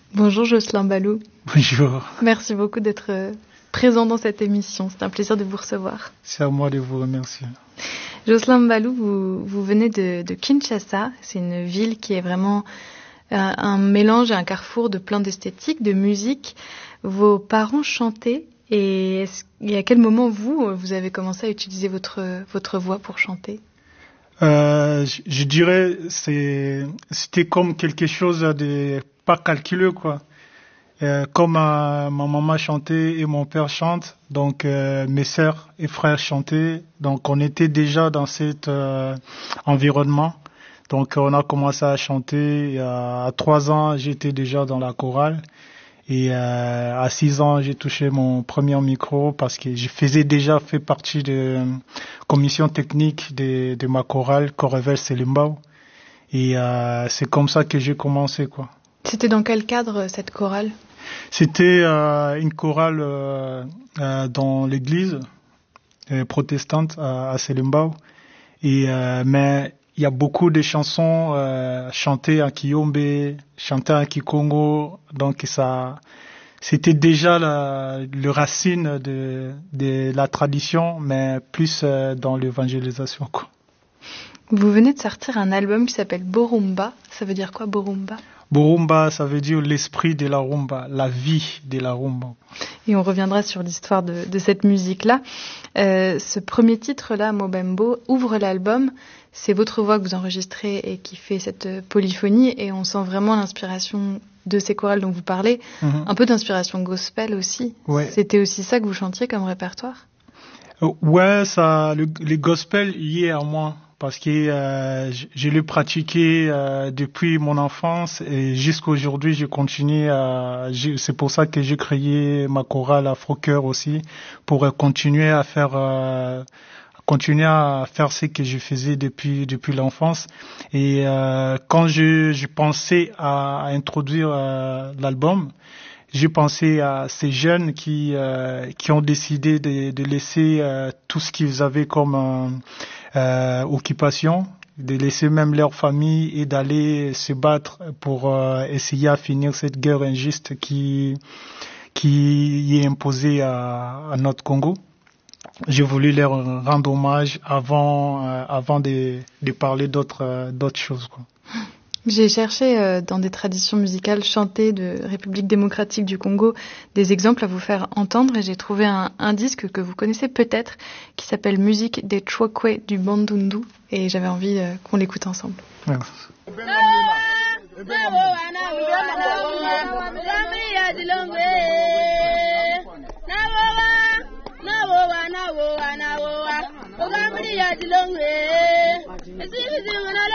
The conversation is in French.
Bonjour Jocelyn Balou. Bonjour. Merci beaucoup d'être présent dans cette émission. C'est un plaisir de vous recevoir. C'est à moi de vous remercier. Jocelyn Balou, vous venez de Kinshasa. C'est une ville qui est vraiment un mélange et un carrefour de plein d'esthétiques, de musique. Vos parents chantaient et à quel moment vous avez commencé à utiliser votre voix pour chanter? Je dirais c'était comme quelque chose de pas calculé quoi. Comme ma maman chantait et mon père chante, donc mes sœurs et frères chantaient, donc on était déjà dans cet environnement. Donc on a commencé à chanter. À 3 ans, j'étais déjà dans la chorale. Et à 6 ans, j'ai touché mon premier micro parce que je faisais déjà fait partie de commission technique de ma chorale, Chorevel Selimbao. Et c'est comme ça que j'ai commencé, quoi. C'était dans quel cadre cette chorale? C'était une chorale dans l'église protestante à Selimbao. Et mais il y a beaucoup de chansons chantées en Kiyombe, chantées en Kikongo, donc ça, c'était déjà le racine de la tradition, mais plus dans l'évangélisation, quoi. Vous venez de sortir un album qui s'appelle Borumba. Ça veut dire quoi, Borumba? Borumba, ça veut dire l'esprit de la rumba, la vie de la rumba. Et on reviendra sur l'histoire de cette musique-là. Ce premier titre-là, Mobembo, ouvre l'album. C'est votre voix que vous enregistrez et qui fait cette polyphonie. Et on sent vraiment l'inspiration de ces chorales dont vous parlez. Un peu d'inspiration gospel aussi. Ouais. C'était aussi ça que vous chantiez comme répertoire? Ouais, ça, le gospel y est à moi. Parce que je l'ai pratiqué depuis mon enfance et jusqu'à aujourd'hui je continue c'est pour ça que j'ai créé ma chorale Afro-Cœur aussi, pour continuer à faire ce que je faisais depuis l'enfance. Et quand je pensais à introduire l'album, j'ai pensé à ces jeunes qui ont décidé de laisser tout ce qu'ils avaient comme occupation, de laisser même leur famille et d'aller se battre pour essayer à finir cette guerre injuste qui est imposée à notre Congo. J'ai voulu leur rendre hommage avant de parler d'autres choses, quoi. J'ai cherché dans des traditions musicales chantées de République démocratique du Congo des exemples à vous faire entendre et j'ai trouvé un disque que vous connaissez peut-être qui s'appelle Musique des Chokwe du Bandundu et j'avais envie qu'on l'écoute ensemble. Merci.